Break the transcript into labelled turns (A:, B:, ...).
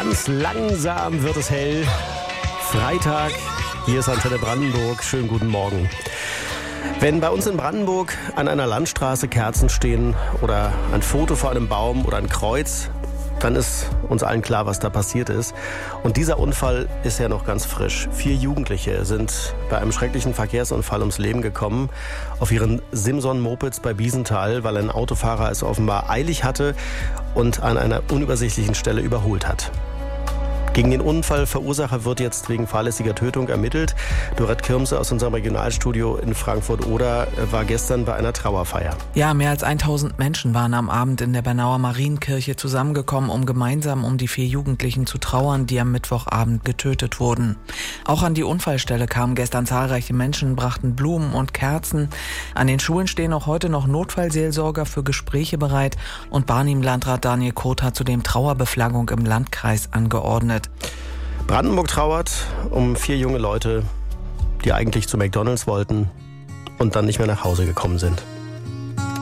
A: Ganz langsam wird es hell. Freitag, hier ist Antenne Brandenburg. Schönen guten Morgen. Wenn bei uns in Brandenburg an einer Landstraße Kerzen stehen oder ein Foto vor einem Baum oder ein Kreuz, dann ist uns allen klar, was da passiert ist. Und dieser Unfall ist ja noch ganz frisch. 4 Jugendliche sind bei einem schrecklichen Verkehrsunfall ums Leben gekommen auf ihren Simson-Mopeds bei Biesenthal, weil ein Autofahrer es offenbar eilig hatte und an einer unübersichtlichen Stelle überholt hat. Gegen den Unfallverursacher wird jetzt wegen fahrlässiger Tötung ermittelt. Dorette Kirmse aus unserem Regionalstudio in Frankfurt-Oder war gestern bei einer Trauerfeier.
B: Ja, mehr als 1000 Menschen waren am Abend in der Bernauer Marienkirche zusammengekommen, um gemeinsam um die 4 Jugendlichen zu trauern, die am Mittwochabend getötet wurden. Auch an die Unfallstelle kamen gestern zahlreiche Menschen, brachten Blumen und Kerzen. An den Schulen stehen auch heute noch Notfallseelsorger für Gespräche bereit und Barnim-Landrat Daniel Kurth hat zudem Trauerbeflaggung im Landkreis angeordnet.
A: Brandenburg trauert um 4 junge Leute, die eigentlich zu McDonald's wollten und dann nicht mehr nach Hause gekommen sind.